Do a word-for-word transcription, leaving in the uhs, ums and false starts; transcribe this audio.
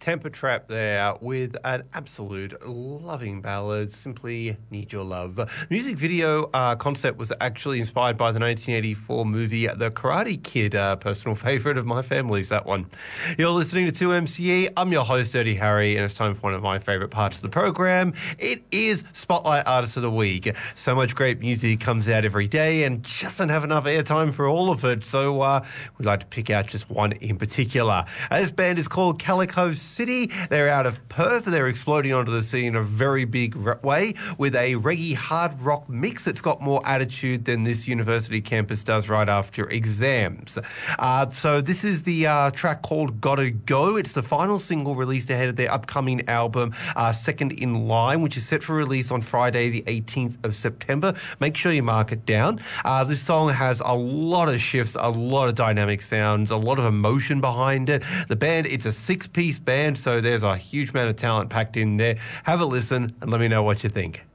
Temper Trap there with an absolute loving ballad, Simply Need Your Love. The music video uh, concept was actually inspired by the nineteen eighty-four movie The Karate Kid, a personal favourite of my family's, that one. You're listening to two M C E. I'm your host, Dirty Harry, and it's time for one of my favourite parts of the program. It is Spotlight Artist of the Week. So much great music comes out every day and just don't have enough airtime for all of it, so uh, we'd like to pick out just one in particular. Uh, this band is called Calico City. They're out of Perth. They're exploding onto the scene in a very big way with a reggae hard rock mix that's got more attitude than this university campus does right after exams. Uh, so this is the uh, track called Gotta Go. It's the final single released ahead of their upcoming album, uh, Second in Line, which is set for release on Friday the eighteenth of September. Make sure you mark it down. Uh, this song has a lot of shifts, a lot of dynamic sounds, a lot of emotion behind it. The band, it's a six-piece band, so there's a huge amount of talent packed in there. Have a listen and let me know what you think.